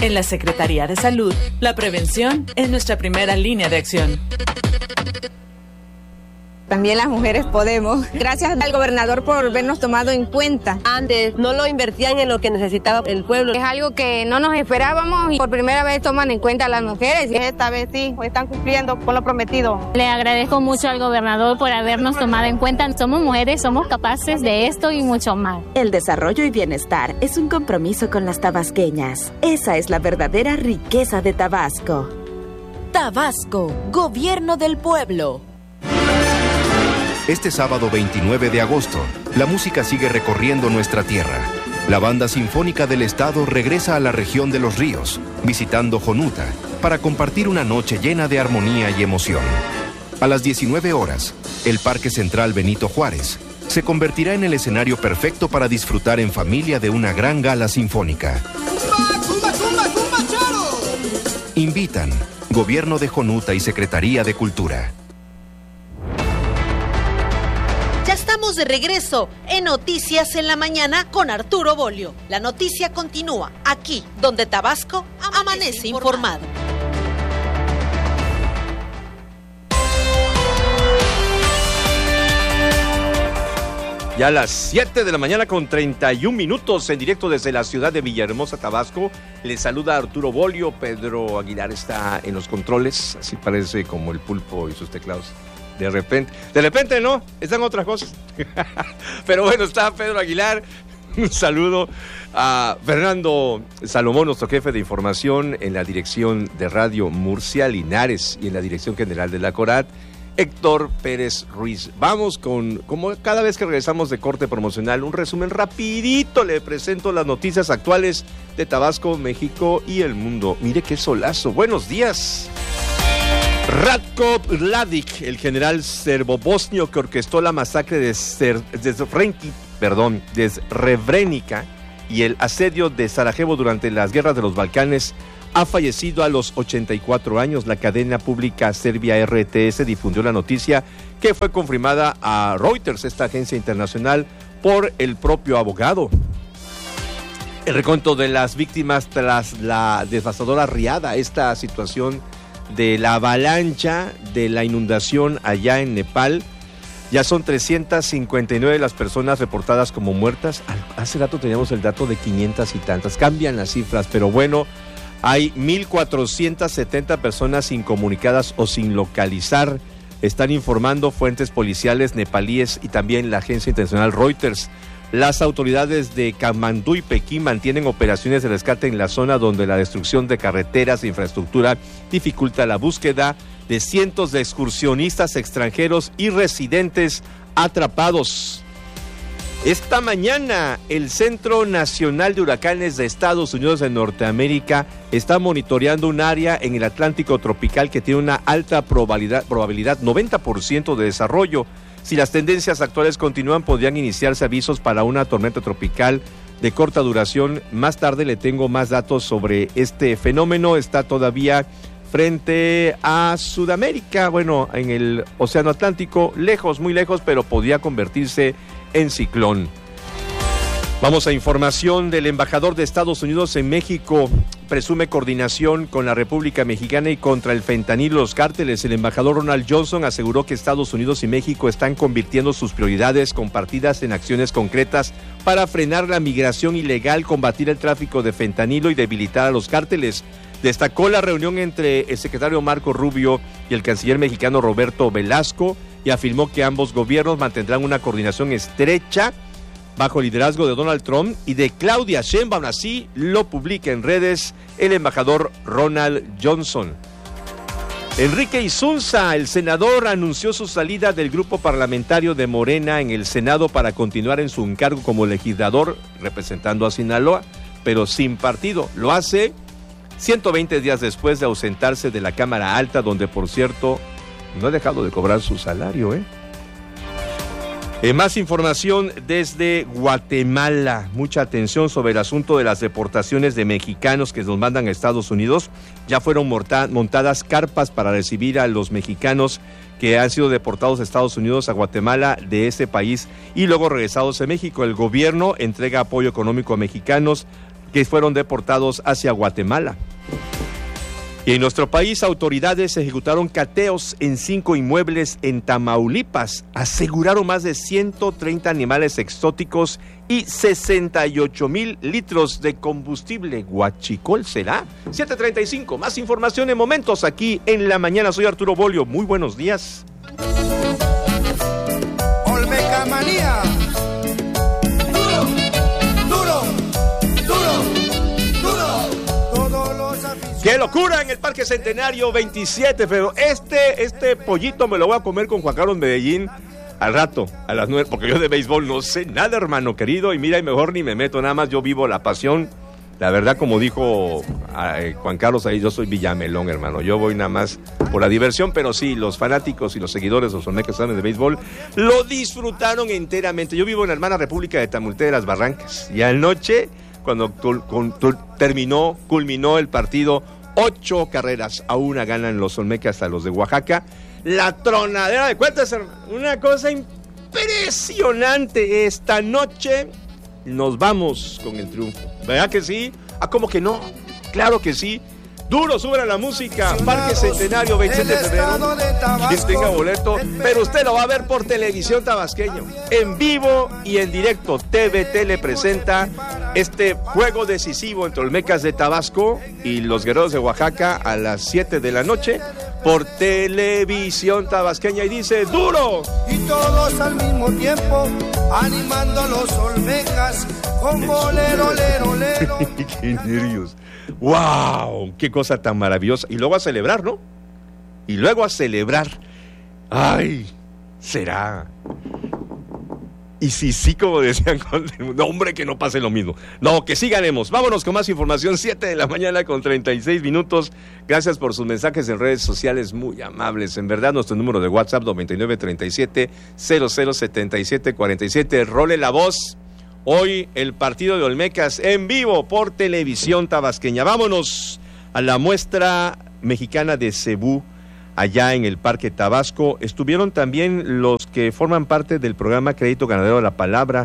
En la Secretaría de Salud, la prevención es nuestra primera línea de acción. También las mujeres podemos. Gracias al gobernador por vernos tomado en cuenta. Antes no lo invertían en lo que necesitaba el pueblo. Es algo que no nos esperábamos y por primera vez toman en cuenta a las mujeres. Y esta vez sí, están cumpliendo con lo prometido. Le agradezco mucho al gobernador por habernos tomado en cuenta. Somos mujeres, somos capaces de esto y mucho más. El desarrollo y bienestar es un compromiso con las tabasqueñas. Esa es la verdadera riqueza de Tabasco. Tabasco, Gobierno del Pueblo. Este sábado 29 de agosto, la música sigue recorriendo nuestra tierra. La Banda Sinfónica del Estado regresa a la región de Los Ríos, visitando Jonuta, para compartir una noche llena de armonía y emoción. A las 19 horas, el Parque Central Benito Juárez se convertirá en el escenario perfecto para disfrutar en familia de una gran gala sinfónica. Invitan Gobierno de Jonuta y Secretaría de Cultura. Ya estamos de regreso en Noticias en la Mañana con Arturo Bolio. La noticia continúa aquí, donde Tabasco amanece informado. Ya a las 7 de la mañana con 31 minutos en directo desde la ciudad de Villahermosa, Tabasco. Les saluda Arturo Bolio. Pedro Aguilar está en los controles, así parece como el pulpo y sus teclados. De repente no, están otras cosas. Pero bueno, está Pedro Aguilar. Un saludo a Fernando Salomón, nuestro jefe de información en la dirección de Radio Murcia, Linares, y en la dirección general de la CORAD, Héctor Pérez Ruiz. Vamos con, como cada vez que regresamos de corte promocional, un resumen rapidito. Le presento las noticias actuales de Tabasco, México y el mundo. Mire qué solazo. Buenos días. Ratko Mladic, el general serbobosnio que orquestó la masacre de Srebrenica y el asedio de Sarajevo durante las guerras de los Balcanes, ha fallecido a los 84 años. La cadena pública serbia RTS difundió la noticia, que fue confirmada a Reuters, esta agencia internacional, por el propio abogado. El recuento de las víctimas tras la devastadora riada, esta situación de la avalancha, de la inundación allá en Nepal, ya son 359 las personas reportadas como muertas. Hace rato teníamos el dato de 500 y tantas, cambian las cifras, pero bueno, hay 1,470 personas incomunicadas o sin localizar, están informando fuentes policiales nepalíes y también la agencia internacional Reuters. Las autoridades de Katmandú y Pekín mantienen operaciones de rescate en la zona donde la destrucción de carreteras e infraestructura dificulta la búsqueda de cientos de excursionistas extranjeros y residentes atrapados. Esta mañana, el Centro Nacional de Huracanes de Estados Unidos de Norteamérica está monitoreando un área en el Atlántico tropical que tiene una alta probabilidad 90% de desarrollo. Si las tendencias actuales continúan, podrían iniciarse avisos para una tormenta tropical de corta duración. Más tarde le tengo más datos sobre este fenómeno. Está todavía frente a Sudamérica, bueno, en el Océano Atlántico, lejos, muy lejos, pero podría convertirse en ciclón. Vamos a información del embajador de Estados Unidos en México. Presume coordinación con la República Mexicana y contra el fentanilo y los cárteles. El embajador Ronald Johnson aseguró que Estados Unidos y México están convirtiendo sus prioridades compartidas en acciones concretas para frenar la migración ilegal, combatir el tráfico de fentanilo y debilitar a los cárteles. Destacó la reunión entre el secretario Marco Rubio y el canciller mexicano Roberto Velasco y afirmó que ambos gobiernos mantendrán una coordinación estrecha bajo el liderazgo de Donald Trump y de Claudia Sheinbaum. Así lo publica en redes el embajador Ronald Johnson. Enrique Isunza, el senador, anunció su salida del grupo parlamentario de Morena en el Senado para continuar en su encargo como legislador representando a Sinaloa, pero sin partido. Lo hace 120 días después de ausentarse de la Cámara Alta, donde, por cierto, no ha dejado de cobrar su salario, Más información desde Guatemala. Mucha atención sobre el asunto de las deportaciones de mexicanos que nos mandan a Estados Unidos. Ya fueron montadas carpas para recibir a los mexicanos que han sido deportados a Estados Unidos, a Guatemala, de ese país, y luego regresados a México. El gobierno entrega apoyo económico a mexicanos que fueron deportados hacia Guatemala. Y en nuestro país, autoridades ejecutaron cateos en 5 inmuebles en Tamaulipas. Aseguraron más de 130 animales exóticos y 68,000 litros de combustible. ¿Guachicol será? 7:35. Más información en momentos aquí en la mañana. Soy Arturo Bolio. Muy buenos días. Olmeca Manía. ¡Qué locura en el Parque Centenario 27 de febrero! Este pollito me lo voy a comer con Juan Carlos Medellín al rato, a las 9, porque yo de béisbol no sé nada, hermano querido, y mira, y mejor ni me meto, nada más yo vivo la pasión. La verdad, como dijo Juan Carlos ahí, yo soy Villamelón, hermano, yo voy nada más por la diversión, pero sí, los fanáticos y los seguidores de los Olmecas de béisbol lo disfrutaron enteramente. Yo vivo en la hermana República de Tamulté de las Barrancas, y anoche, cuando culminó el partido, 8 carreras a 1 ganan los Olmecas a los de Oaxaca. La tronadera de cuentas, una cosa impresionante. Esta noche nos vamos con el triunfo. ¿Verdad que sí? ¿Cómo que no? Claro que sí. Duro, suban la música. Parque Centenario 27 de febrero. Quien tenga boleto, pero usted lo va a ver por Televisión Tabasqueño, en vivo y en directo. TVT le presenta este juego decisivo entre Olmecas de Tabasco y los Guerreros de Oaxaca a las 7 de la noche por Televisión Tabasqueña, y dice duro. Y todos al mismo tiempo animando a los Olmecas con bolero, lero, lero. ¡Qué nervios! ¡Wow! ¡Qué cosa tan maravillosa! Y luego a celebrar, ¿no? Y luego a celebrar. ¡Ay! ¿Será? Y sí, como decían, no, hombre, que no pase lo mismo. No, que sí ganemos. Vámonos con más información, 7 de la mañana con 36 minutos. Gracias por sus mensajes en redes sociales, muy amables. En verdad, nuestro número de WhatsApp, 9937-007747. Role la voz. Hoy el partido de Olmecas en vivo por Televisión Tabasqueña. Vámonos a la muestra mexicana de cebú, allá en el Parque Tabasco. Estuvieron también los que forman parte del programa Crédito Ganadero a la Palabra.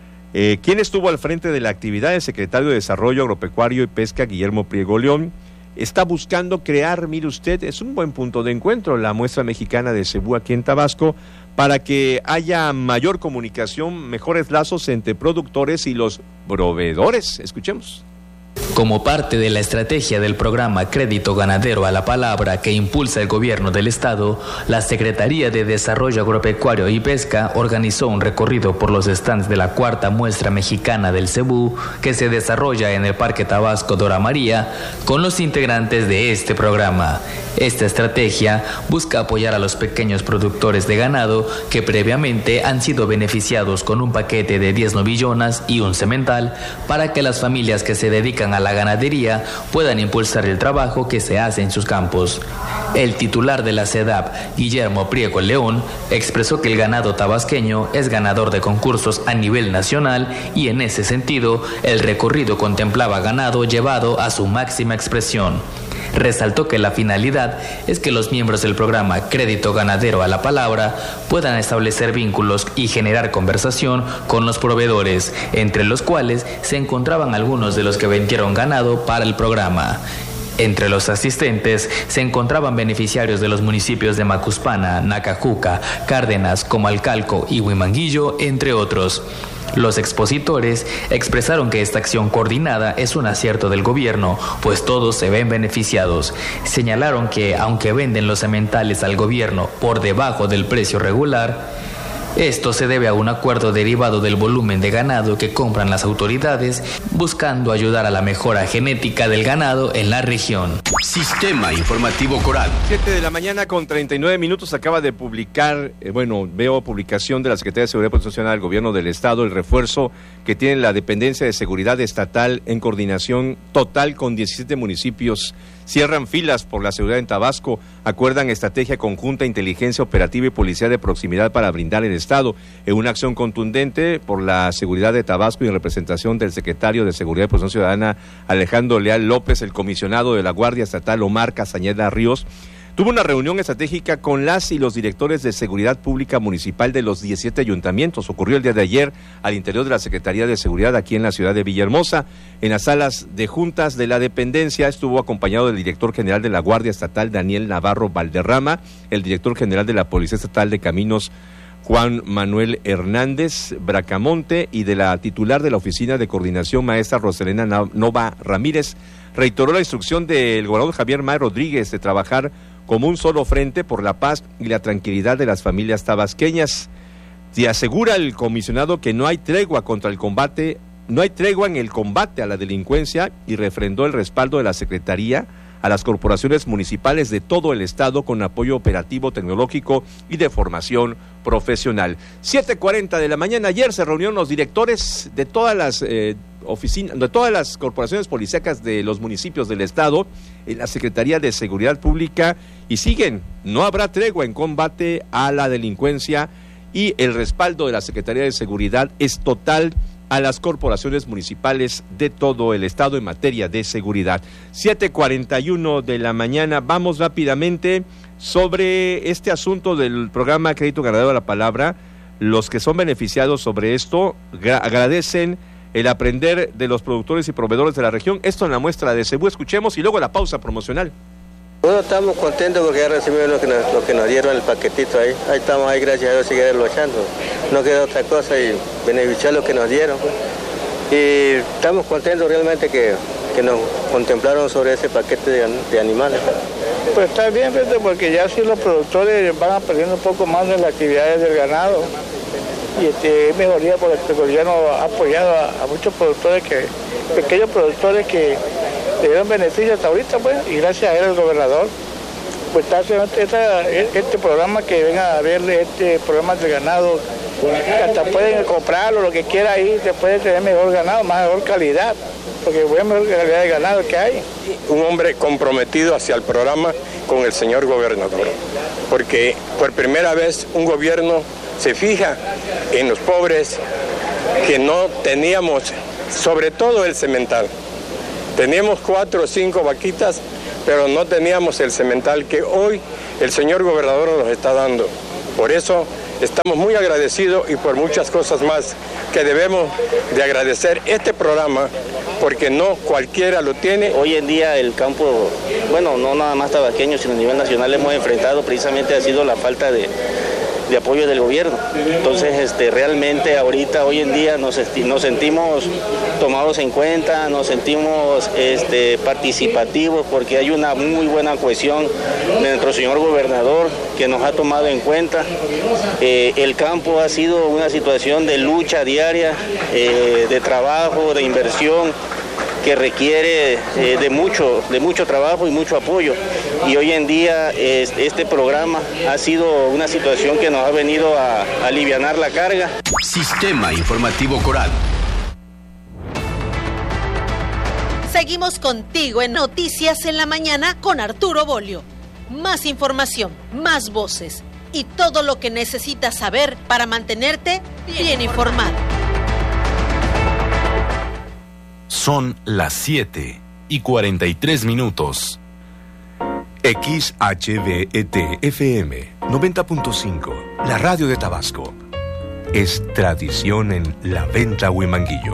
¿Quién estuvo al frente de la actividad? El secretario de Desarrollo Agropecuario y Pesca, Guillermo Priego León. Está buscando crear, mire usted, es un buen punto de encuentro, la muestra mexicana de cebú aquí en Tabasco, para que haya mayor comunicación, mejores lazos entre productores y los proveedores. Escuchemos. Como parte de la estrategia del programa Crédito Ganadero a la Palabra que impulsa el gobierno del estado, la Secretaría de Desarrollo Agropecuario y Pesca organizó un recorrido por los stands de la 4ª muestra mexicana del cebú que se desarrolla en el Parque Tabasco Dora María con los integrantes de este programa. Esta estrategia busca apoyar a los pequeños productores de ganado que previamente han sido beneficiados con un paquete de 10 novillonas y un semental para que las familias que se dedican a la ganadería puedan impulsar el trabajo que se hace en sus campos. El titular de la CEDAP, Guillermo Priego León, expresó que el ganado tabasqueño es ganador de concursos a nivel nacional y en ese sentido el recorrido contemplaba ganado llevado a su máxima expresión. Resaltó que la finalidad es que los miembros del programa Crédito Ganadero a la Palabra puedan establecer vínculos y generar conversación con los proveedores, entre los cuales se encontraban algunos de los que vendieron ganado para el programa. Entre los asistentes se encontraban beneficiarios de los municipios de Macuspana, Nacajuca, Cárdenas, Comalcalco y Huimanguillo, entre otros. Los expositores expresaron que esta acción coordinada es un acierto del gobierno, pues todos se ven beneficiados. Señalaron que, aunque venden los sementales al gobierno por debajo del precio regular, esto se debe a un acuerdo derivado del volumen de ganado que compran las autoridades, buscando ayudar a la mejora genética del ganado en la región. Sistema Informativo Coral. 7 de la mañana con 39 minutos acaba de publicar, veo publicación de la Secretaría de Seguridad y Protección Ciudadana del Gobierno del Estado, el refuerzo que tiene la Dependencia de Seguridad Estatal en coordinación total con 17 municipios. Cierran filas por la seguridad en Tabasco, acuerdan estrategia conjunta, inteligencia operativa y policía de proximidad para brindar el Estado en una acción contundente por la seguridad de Tabasco y en representación del secretario de Seguridad y Protección Ciudadana, Alejandro Leal López, el comisionado de la Guardia Estatal, Omar Castañeda Ríos. tuvo una reunión estratégica con las y los directores de Seguridad Pública Municipal de los 17 ayuntamientos. Ocurrió el día de ayer al interior de la Secretaría de Seguridad aquí en la ciudad de Villahermosa. En las salas de juntas de la dependencia estuvo acompañado del director general de la Guardia Estatal, Daniel Navarro Valderrama, el director general de la Policía Estatal de Caminos, Juan Manuel Hernández Bracamonte, y de la titular de la Oficina de Coordinación, maestra Roselena Nova Ramírez. Reiteró la instrucción del gobernador Javier May Rodríguez de trabajar como un solo frente por la paz y la tranquilidad de las familias tabasqueñas. Y asegura el comisionado que no hay tregua en el combate a la delincuencia, y refrendó el respaldo de la Secretaría a las corporaciones municipales de todo el estado con apoyo operativo, tecnológico y de formación profesional. 7:40 de la mañana. Ayer se reunieron los directores de todas las oficinas, de todas las corporaciones policíacas de los municipios del estado en la Secretaría de Seguridad Pública, y siguen, no habrá tregua en combate a la delincuencia, y el respaldo de la Secretaría de Seguridad es total a las corporaciones municipales de todo el estado en materia de seguridad. 7:41 de la mañana. Vamos rápidamente sobre este asunto del programa Crédito Ganadero a la Palabra. Los que son beneficiados sobre esto agradecen el aprender de los productores y proveedores de la región. Esto en la muestra de Cebú. Escuchemos y luego la pausa promocional. Bueno, estamos contentos porque ya recibimos lo que nos dieron, el paquetito ahí. Ahí estamos, ahí, gracias a Dios, seguir luchando. No queda otra cosa y beneficiar lo que nos dieron. Y estamos contentos realmente que nos contemplaron sobre ese paquete de animales. Pues está bien, porque ya sí los productores van aprendiendo un poco más de las actividades del ganado. Y es mejoría porque el gobierno ha apoyado a muchos productores, pequeños productores que le dieron beneficio hasta ahorita, pues, y gracias a él, el gobernador, pues está haciendo este programa, que venga a verle este programa del ganado, que hasta pueden comprarlo, lo que quiera ahí, se puede tener mejor ganado, mejor calidad, porque es mejor calidad de ganado que hay. Un hombre comprometido hacia el programa con el señor gobernador, porque por primera vez un gobierno se fija en los pobres que no teníamos, sobre todo el semental. Teníamos 4 o 5 vaquitas, pero no teníamos el semental que hoy el señor gobernador nos está dando. Por eso estamos muy agradecidos, y por muchas cosas más que debemos de agradecer este programa, porque no cualquiera lo tiene. Hoy en día el campo, bueno, no nada más tabasqueño, sino a nivel nacional, hemos enfrentado precisamente ha sido la falta de apoyo del gobierno. Entonces, realmente ahorita, hoy en día, nos sentimos tomados en cuenta, nos sentimos participativos, porque hay una muy buena cohesión de nuestro señor gobernador, que nos ha tomado en cuenta. El campo ha sido una situación de lucha diaria, de trabajo, de inversión, que requiere de mucho trabajo y mucho apoyo. Y hoy en día este programa ha sido una situación que nos ha venido a alivianar la carga. Sistema Informativo Coral. Seguimos contigo en Noticias en la Mañana con Arturo Bolio. Más información, más voces y todo lo que necesitas saber para mantenerte bien informado. Son las 7:43. XHVET-FM 90.5, la radio de Tabasco. Es tradición en La Venta Huimanguillo.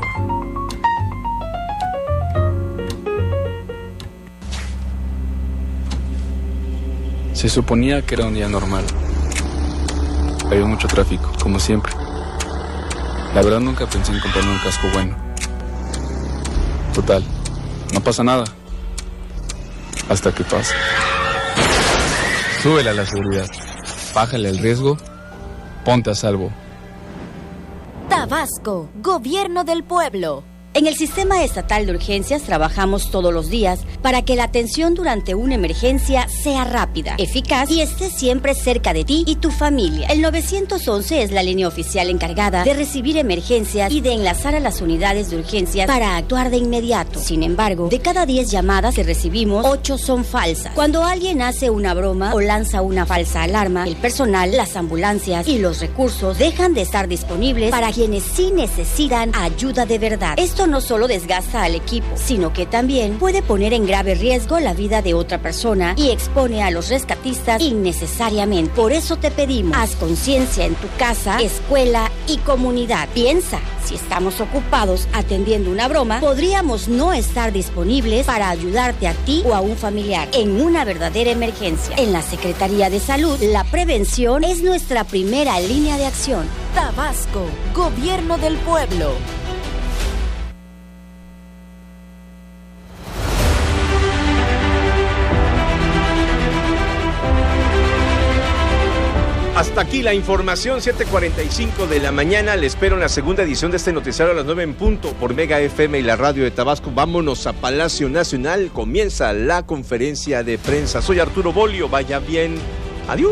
Se suponía que era un día normal. Había mucho tráfico, como siempre. La verdad nunca pensé en comprarme un casco bueno. Total, no pasa nada. Hasta que pasa. Súbele a la seguridad. Bájale el riesgo. Ponte a salvo. Tabasco, Gobierno del Pueblo. En el Sistema Estatal de Urgencias trabajamos todos los días para que la atención durante una emergencia sea rápida, eficaz y esté siempre cerca de ti y tu familia. El 911 es la línea oficial encargada de recibir emergencias y de enlazar a las unidades de urgencias para actuar de inmediato. Sin embargo, de cada 10 llamadas que recibimos, 8 son falsas. Cuando alguien hace una broma o lanza una falsa alarma, el personal, las ambulancias y los recursos dejan de estar disponibles para quienes sí necesitan ayuda de verdad. Esto Esto no solo desgasta al equipo, sino que también puede poner en grave riesgo la vida de otra persona y expone a los rescatistas innecesariamente. Por eso te pedimos, haz conciencia en tu casa, escuela y comunidad. Piensa, si estamos ocupados atendiendo una broma, podríamos no estar disponibles para ayudarte a ti o a un familiar en una verdadera emergencia. En la Secretaría de Salud, la prevención es nuestra primera línea de acción. Tabasco, Gobierno del Pueblo. Hasta aquí la información, 7:45 de la mañana. Le espero en la segunda edición de este noticiario a las 9 en punto por Mega FM y la radio de Tabasco. Vámonos a Palacio Nacional. Comienza la conferencia de prensa. Soy Arturo Bolio. Vaya bien. Adiós.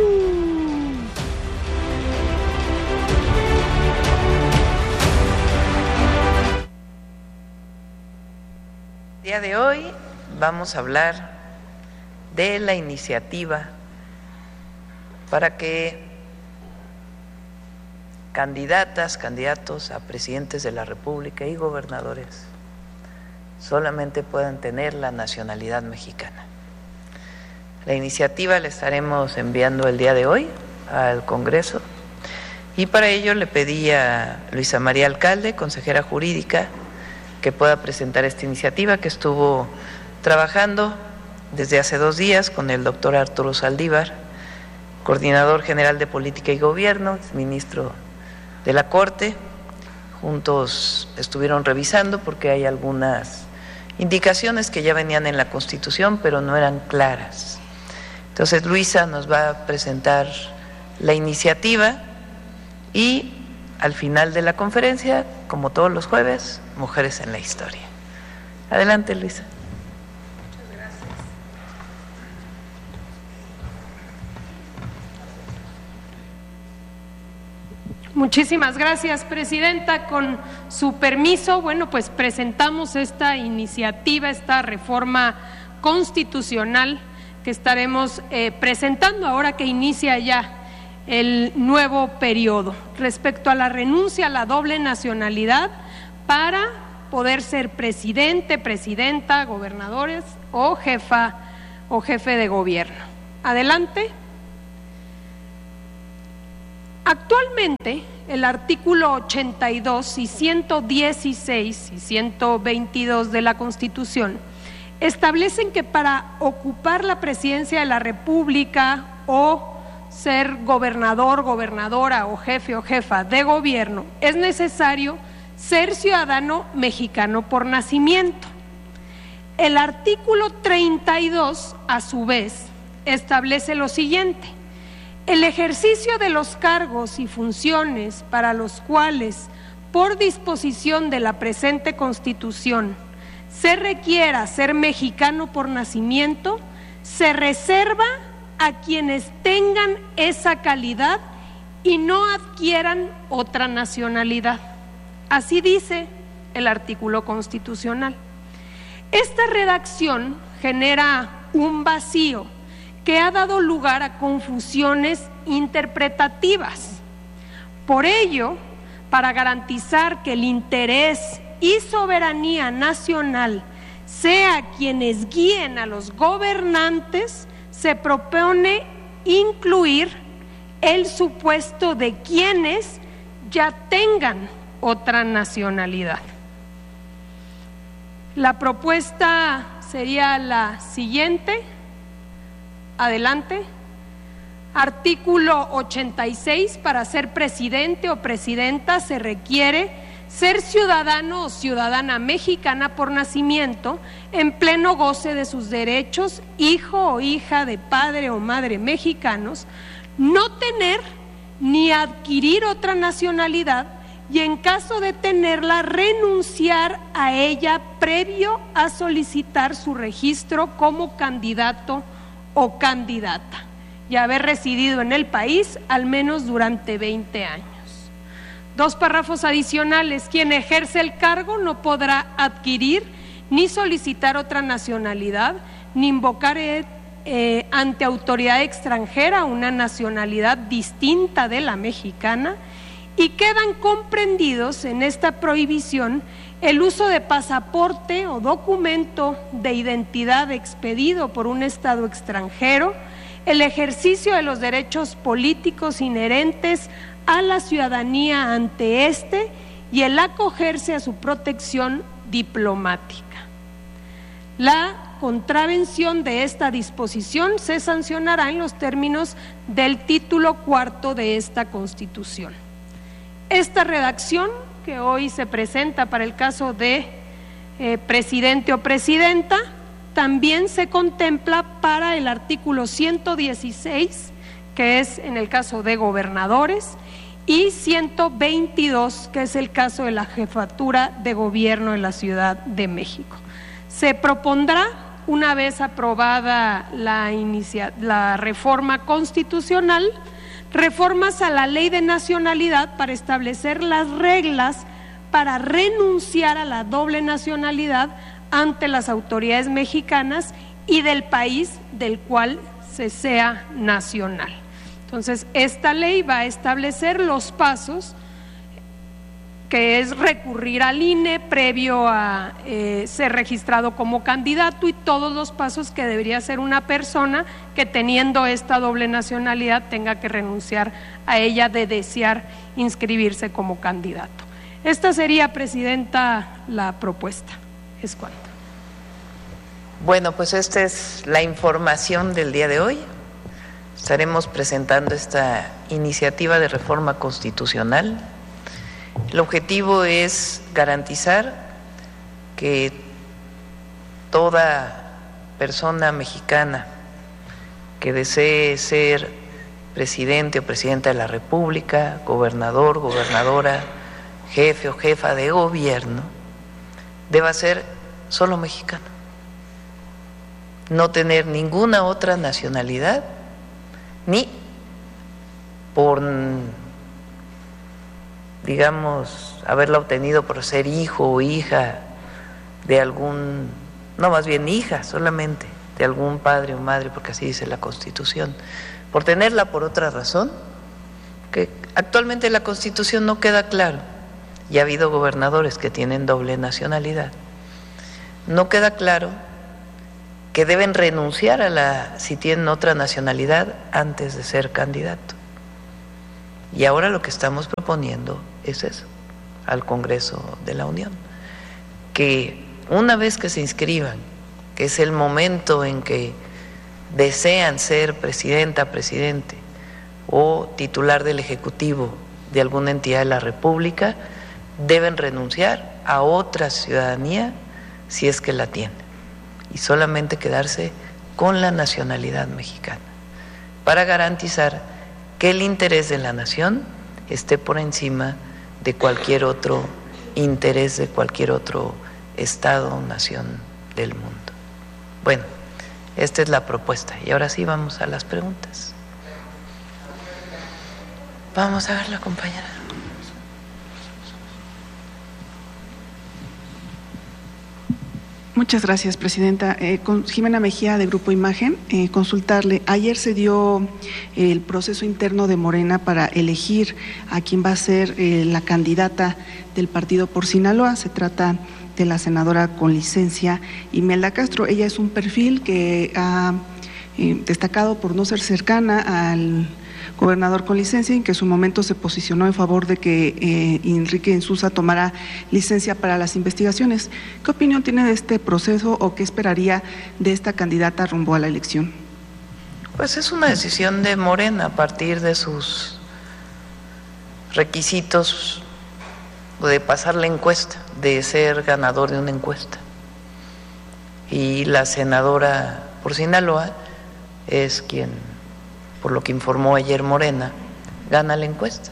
El día de hoy vamos a hablar de la iniciativa para que candidatas, candidatos a presidentes de la República y gobernadores solamente puedan tener la nacionalidad mexicana. La iniciativa la estaremos enviando el día de hoy al Congreso y para ello le pedí a Luisa María Alcalde, consejera jurídica, que pueda presentar esta iniciativa que estuvo trabajando desde hace 2 días con el doctor Arturo Saldívar, coordinador general de Política y Gobierno, ministro de la Corte. Juntos estuvieron revisando porque hay algunas indicaciones que ya venían en la Constitución, pero no eran claras. Entonces Luisa nos va a presentar la iniciativa y al final de la conferencia, como todos los jueves, Mujeres en la Historia. Adelante, Luisa. Muchísimas gracias, Presidenta. Con su permiso, bueno, pues presentamos esta iniciativa, esta reforma constitucional que estaremos presentando ahora que inicia ya el nuevo periodo respecto a la renuncia a la doble nacionalidad para poder ser presidente, presidenta, gobernadores o jefa o jefe de gobierno. Adelante. Actualmente, el artículo 82 y 116 y 122 de la Constitución establecen que para ocupar la presidencia de la República o ser gobernador, gobernadora o jefa de gobierno es necesario ser ciudadano mexicano por nacimiento. El artículo 32, a su vez, establece lo siguiente: el ejercicio de los cargos y funciones para los cuales, por disposición de la presente Constitución, se requiera ser mexicano por nacimiento, se reserva a quienes tengan esa calidad y no adquieran otra nacionalidad. Así dice el artículo constitucional. Esta redacción genera un vacío que ha dado lugar a confusiones interpretativas. Por ello, para garantizar que el interés y soberanía nacional sea quienes guíen a los gobernantes, se propone incluir el supuesto de quienes ya tengan otra nacionalidad. La propuesta sería la siguiente. Adelante. Artículo 86. Para ser presidente o presidenta se requiere ser ciudadano o ciudadana mexicana por nacimiento, en pleno goce de sus derechos, hijo o hija de padre o madre mexicanos, no tener ni adquirir otra nacionalidad y en caso de tenerla renunciar a ella previo a solicitar su registro como candidato o candidata y haber residido en el país al menos durante 20 años. 2 párrafos adicionales. Quien ejerce el cargo no podrá adquirir ni solicitar otra nacionalidad, ni invocar ante autoridad extranjera una nacionalidad distinta de la mexicana, y quedan comprendidos en esta prohibición el uso de pasaporte o documento de identidad expedido por un Estado extranjero, el ejercicio de los derechos políticos inherentes a la ciudadanía ante éste y el acogerse a su protección diplomática. La contravención de esta disposición se sancionará en los términos del título cuarto de esta Constitución. Esta redacción que hoy se presenta para el caso de presidente o presidenta también se contempla para el artículo 116, que es en el caso de gobernadores, y 122, que es el caso de la jefatura de gobierno en la Ciudad de México. Se propondrá, una vez aprobada la reforma constitucional, reformas a la Ley de Nacionalidad para establecer las reglas para renunciar a la doble nacionalidad ante las autoridades mexicanas y del país del cual se sea nacional. Entonces, esta ley va a establecer los pasos, que es recurrir al INE previo a ser registrado como candidato, y todos los pasos que debería hacer una persona que, teniendo esta doble nacionalidad, tenga que renunciar a ella de desear inscribirse como candidato. Esta sería, Presidenta, la propuesta. Es cuanto. Bueno, pues esta es la información del día de hoy. Estaremos presentando esta iniciativa de reforma constitucional. El objetivo es garantizar que toda persona mexicana que desee ser presidente o presidenta de la República, gobernador, gobernadora, jefe o jefa de gobierno, deba ser solo mexicano, no tener ninguna otra nacionalidad, ni por, digamos, haberla obtenido por ser hijo o hija de algún, no, más bien hija solamente, de algún padre o madre, porque así dice la Constitución, por tenerla por otra razón, que actualmente en la Constitución no queda claro, y ha habido gobernadores que tienen doble nacionalidad, no queda claro que deben renunciar a si tienen otra nacionalidad antes de ser candidato. Y ahora lo que estamos proponiendo es eso, al Congreso de la Unión, que una vez que se inscriban, que es el momento en que desean ser presidenta, presidente o titular del Ejecutivo de alguna entidad de la República, deben renunciar a otra ciudadanía si es que la tienen, y solamente quedarse con la nacionalidad mexicana, para garantizar que el interés de la nación esté por encima de cualquier otro interés de cualquier otro estado o nación del mundo. Bueno, esta es la propuesta, y ahora sí vamos a las preguntas. Vamos a ver la compañera. Muchas gracias, Presidenta. Con Jimena Mejía, de Grupo Imagen, consultarle. Ayer se dio el proceso interno de Morena para elegir a quien va a ser la candidata del partido por Sinaloa. Se trata de la senadora con licencia Imelda Castro. Ella es un perfil que ha destacado por no ser cercana al gobernador con licencia, en que en su momento se posicionó en favor de que Enrique Insulza tomara licencia para las investigaciones. ¿Qué opinión tiene de este proceso o qué esperaría de esta candidata rumbo a la elección? Pues es una decisión de Morena a partir de sus requisitos de pasar la encuesta, de ser ganador de una encuesta. Y la senadora por Sinaloa es quien, por lo que informó ayer Morena, gana la encuesta.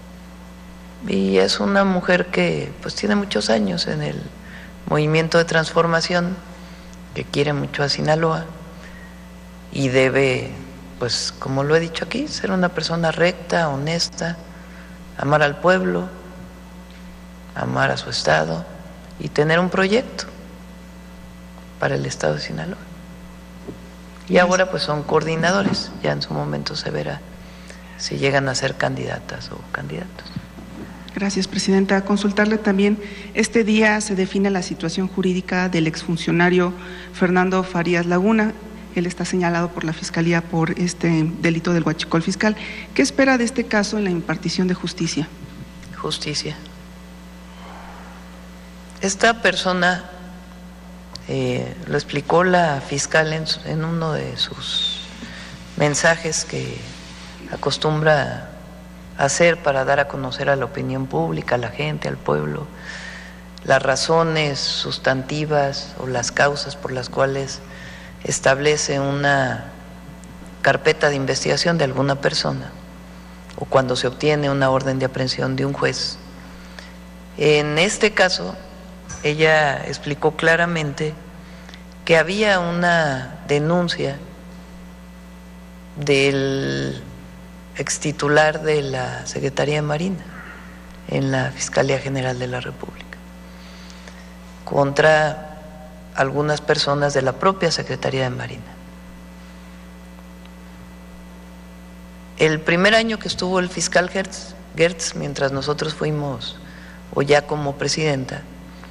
Y es una mujer que pues tiene muchos años en el movimiento de transformación, que quiere mucho a Sinaloa y debe, pues como lo he dicho aquí, ser una persona recta, honesta, amar al pueblo, amar a su estado y tener un proyecto para el estado de Sinaloa. Y ahora pues son coordinadores, ya en su momento se verá si llegan a ser candidatas o candidatos. Gracias, Presidenta. Consultarle también, este día se define la situación jurídica del exfuncionario Fernando Farías Laguna. Él está señalado por la Fiscalía por este delito del huachicol fiscal. ¿Qué espera de este caso en la impartición de justicia? Justicia. Esta persona, lo explicó la fiscal en uno de sus mensajes que acostumbra hacer para dar a conocer a la opinión pública, a la gente, al pueblo, las razones sustantivas o las causas por las cuales establece una carpeta de investigación de alguna persona o cuando se obtiene una orden de aprehensión de un juez. En este caso, ella explicó claramente que había una denuncia del extitular de la Secretaría de Marina en la Fiscalía General de la República contra algunas personas de la propia Secretaría de Marina. El primer año que estuvo el fiscal Gertz, mientras nosotros fuimos, o ya como presidenta,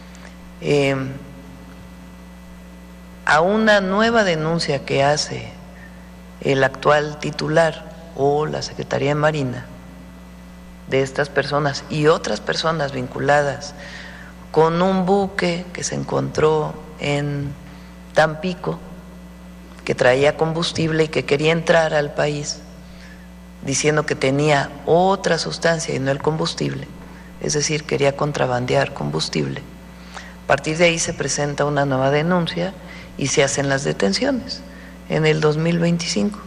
a una nueva denuncia que hace el actual titular o la Secretaría de Marina de estas personas y otras personas vinculadas con un buque que se encontró en Tampico que traía combustible y que quería entrar al país diciendo que tenía otra sustancia y no el combustible, es decir, quería contrabandear combustible. A partir de ahí se presenta una nueva denuncia y se hacen las detenciones en el 2025.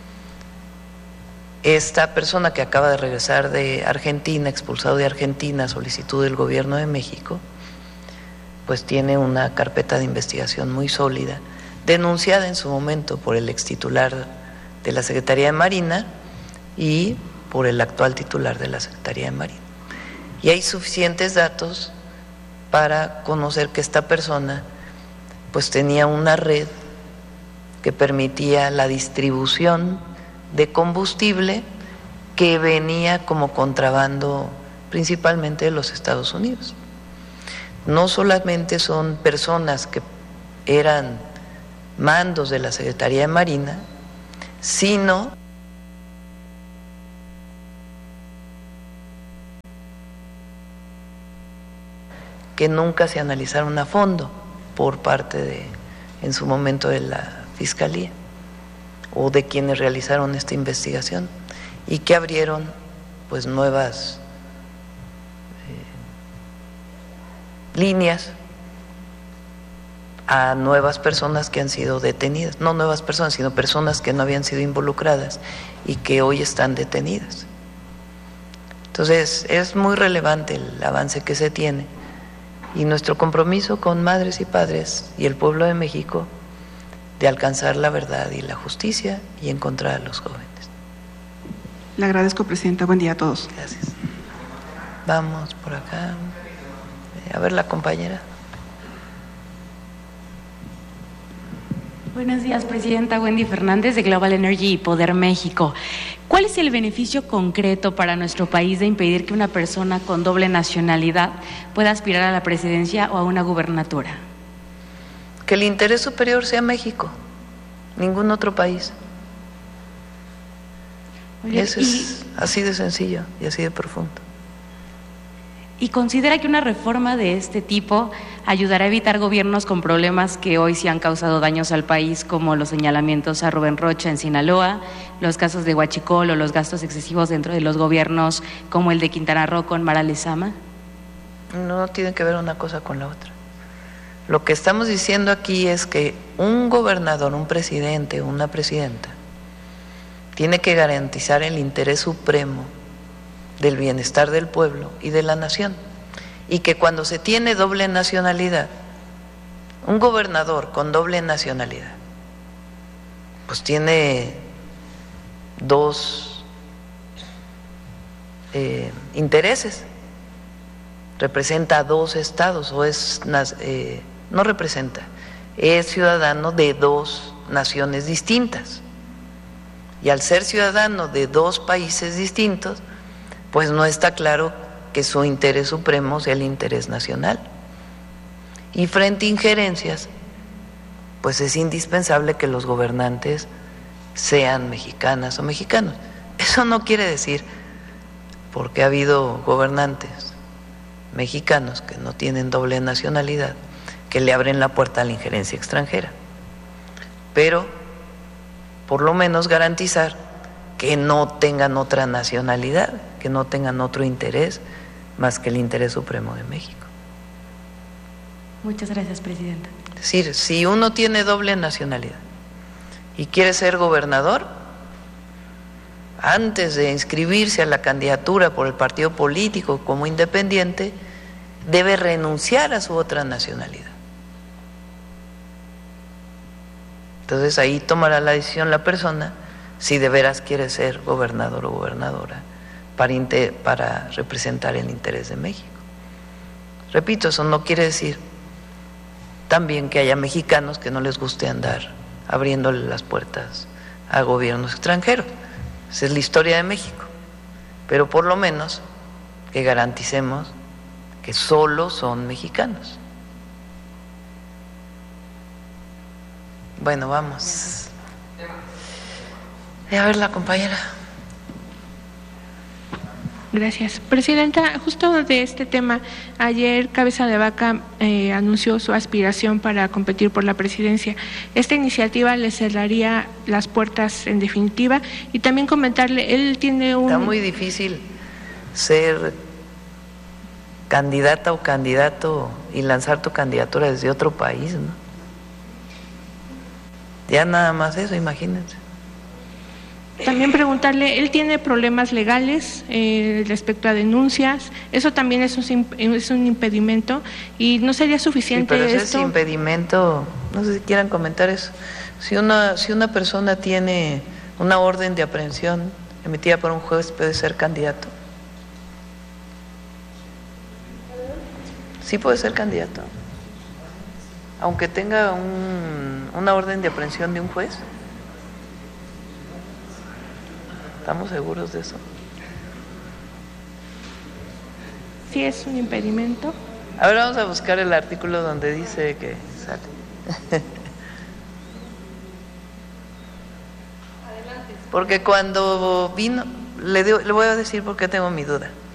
Esta persona que acaba de regresar de Argentina, expulsado de Argentina a solicitud del Gobierno de México, pues tiene una carpeta de investigación muy sólida, denunciada en su momento por el extitular de la Secretaría de Marina y por el actual titular de la Secretaría de Marina. Y hay suficientes datos para conocer que esta persona pues tenía una red que permitía la distribución de combustible que venía como contrabando principalmente de los Estados Unidos. No solamente son personas que eran mandos de la Secretaría de Marina, sino que nunca se analizaron a fondo por parte en su momento de la Fiscalía o de quienes realizaron esta investigación y que abrieron pues nuevas líneas a nuevas personas que han sido detenidas, no nuevas personas, sino personas que no habían sido involucradas y que hoy están detenidas. Entonces es muy relevante el avance que se tiene y nuestro compromiso con madres y padres y el pueblo de México de alcanzar la verdad y la justicia y encontrar a los jóvenes. Le agradezco, Presidenta. Buen día a todos. Gracias. Vamos por acá. A ver la compañera. Buenos días, Presidenta. Wendy Fernández de Global Energy y Poder México. ¿Cuál es el beneficio concreto para nuestro país de impedir que una persona con doble nacionalidad pueda aspirar a la presidencia o a una gubernatura? Que el interés superior sea México, ningún otro país. Oye, eso es así de sencillo y así de profundo. ¿Y considera que una reforma de este tipo ayudará a evitar gobiernos con problemas que hoy sí han causado daños al país, como los señalamientos a Rubén Rocha en Sinaloa, los casos de Huachicol o los gastos excesivos dentro de los gobiernos como el de Quintana Roo con Mara Lezama? No tiene que ver una cosa con la otra. Lo que estamos diciendo aquí es que un gobernador, un presidente o una presidenta tiene que garantizar el interés supremo del bienestar del pueblo y de la nación, y que cuando se tiene doble nacionalidad, un gobernador con doble nacionalidad, pues tiene dos intereses, representa a dos estados, o es no representa, es ciudadano de dos naciones distintas, y al ser ciudadano de dos países distintos, pues no está claro que su interés supremo sea el interés nacional. Y frente a injerencias, pues es indispensable que los gobernantes sean mexicanas o mexicanos. Eso no quiere decir, porque ha habido gobernantes mexicanos que no tienen doble nacionalidad, que le abren la puerta a la injerencia extranjera. Pero, por lo menos garantizar que no tengan otra nacionalidad, que no tengan otro interés más que el interés supremo de México. Muchas gracias, Presidenta. Es decir, si uno tiene doble nacionalidad y quiere ser gobernador, antes de inscribirse a la candidatura por el partido político como independiente, debe renunciar a su otra nacionalidad. Entonces ahí tomará la decisión la persona si de veras quiere ser gobernador o gobernadora para representar el interés de México. Repito, eso no quiere decir también que haya mexicanos que no les guste andar abriéndole las puertas a gobiernos extranjeros. Esa es la historia de México. Pero por lo menos que garanticemos que solo son mexicanos. Bueno, vamos. A ver, la compañera. Gracias. Presidenta, justo de este tema, ayer Cabeza de Vaca anunció su aspiración para competir por la presidencia. ¿Esta iniciativa le cerraría las puertas en definitiva? Y también comentarle, él tiene un... Está muy difícil ser candidata o candidato y lanzar tu candidatura desde otro país, ¿no? Ya nada más eso, imagínense. También preguntarle, él tiene problemas legales respecto a denuncias, eso también es un impedimento y no sería suficiente. Sí, pero esto. Ese impedimento, no sé si quieran comentar eso. Si una persona tiene una orden de aprehensión emitida por un juez, ¿puede ser candidato? Sí puede ser candidato, aunque tenga una orden de aprehensión de un juez. ¿Estamos seguros de eso? Sí, es un impedimento. A ver, vamos a buscar el artículo donde dice que sale. Porque cuando vino, le voy a decir por qué tengo mi duda.